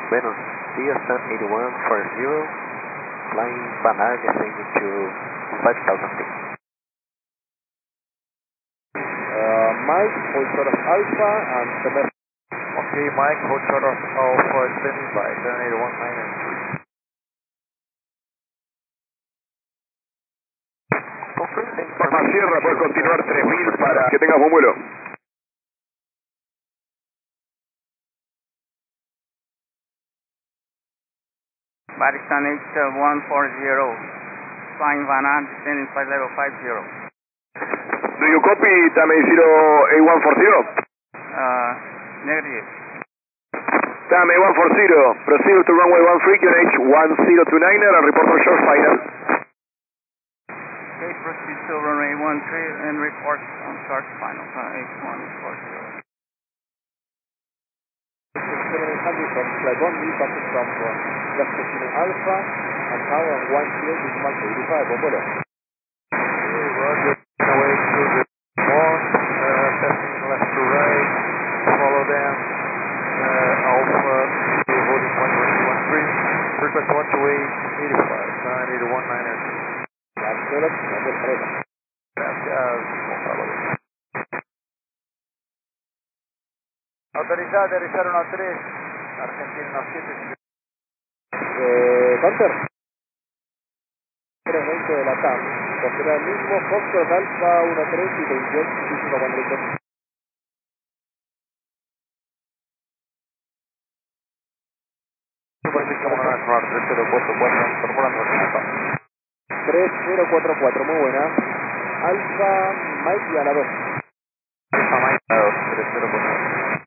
Venus, DSM 8140, flying Vanard descending to 5,000 feet. Mike, hold short of Alpha and Temer. Okay, Mike, hold short of Alpha, standing by, 78193. Palma Sierra, puede continuar 3000 para que tengas buen vuelo. Pakistan 8140, flying Vanard descending flight level 50. Do you copy Tame 0140? Negative. Tame 140, proceed to runway 13, QNH 1029er and report for short final. Okay, proceed to runway 13 and report on short final, 8140. 700 from flight 1B, passing from left position Alpha and power on 10 decimal 85, buen vuelo. Roger, away to the one, passing left to right, follow them, Alpha, to holding 113, frequency 128, 85, 98192. Gracias, gracias. Gracias, Gonzalo. Autorizado a aterrizar 13, Argentina 17. Counter. 320 de la TAM. Posterior al mismo, Foxtrot Alpha 13 y 28 25 con director. Supervisión 3044, incorporando Alpha. 3044, muy buena. Alpha, Mike y a la 2. Alpha Mike 3044.